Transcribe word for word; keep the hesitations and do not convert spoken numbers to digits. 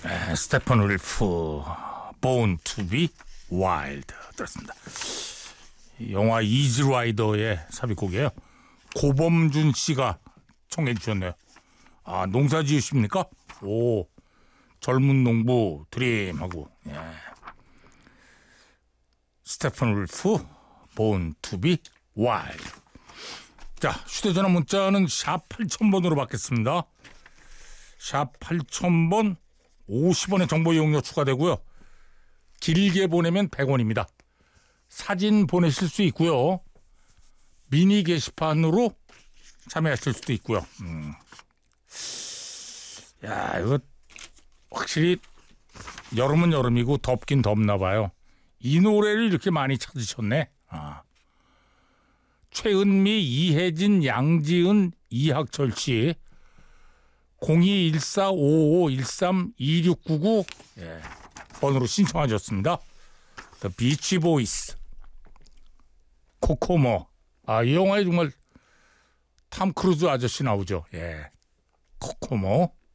에, 스테판 울프 Born to be Wild 들었습니다. 영화 이지라이더의 삽입곡이에요. 고범준 씨가 청해 주셨네요. 아, 농사 지으십니까? 오, 젊은 농부 드림하고. 예. 스테판 울프 Born to be Wild. 자, 휴대전화 문자는 샵 팔천 번으로 받겠습니다. 샵 팔천 번 오십 원의 정보 이용료 추가되고요. 길게 보내면 백 원입니다. 사진 보내실 수 있고요. 미니 게시판으로 참여하실 수도 있고요. 음. 야, 이거 확실히 여름은 여름이고 덥긴 덥나 봐요. 이 노래를 이렇게 많이 찾으셨네. 아. 최은미, 이혜진, 양지은, 이학철 씨 공이일사 오오일삼 이육구구 예, 번호로 신청하셨습니다. The Beach Boys 코코모. 아, 이 영화에 정말 탐 크루즈 아저씨 나오죠. 예, 코코모.